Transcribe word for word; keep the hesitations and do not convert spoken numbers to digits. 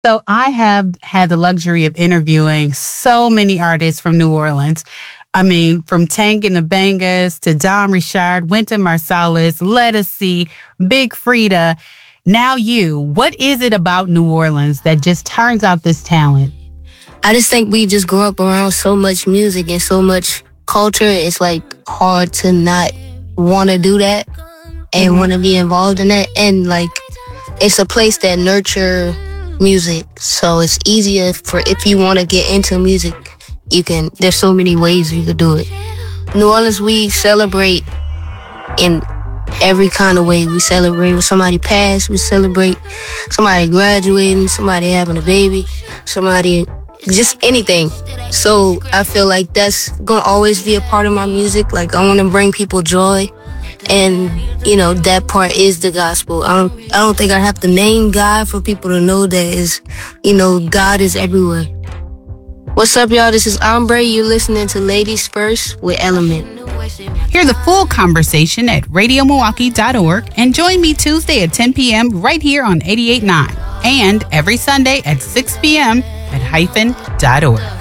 So I have had the luxury of interviewing so many artists from New Orleans. I mean, from Tank and the Bangas to Don Richard, Wynton Marsalis, Lettucey, Big Frida. Now you, what is it about New Orleans that just turns out this talent? I just think we just grew up around so much music and so much culture. It's like hard to not want to do that and mm-hmm. want to be involved in that. And like, it's a place that nurture music. So it's easier for if you want to get into music, you can, there's so many ways you could do it. New Orleans, we celebrate in every kind of way. We celebrate when somebody passed, we celebrate somebody graduating, somebody having a baby, somebody, just anything. So I feel like that's gonna always be a part of my music. Like I want to bring people joy, and you know that part is the gospel. I don't, I don't think I have to name God for people to know that is, you know, God is everywhere. What's up, y'all? This is Ombre. You're listening to Ladies First with Element. Hear the full conversation at radio milwaukee dot org and join me Tuesday at ten p.m. right here on eighty-eight point nine and every Sunday at six p.m. at hyphen dot org.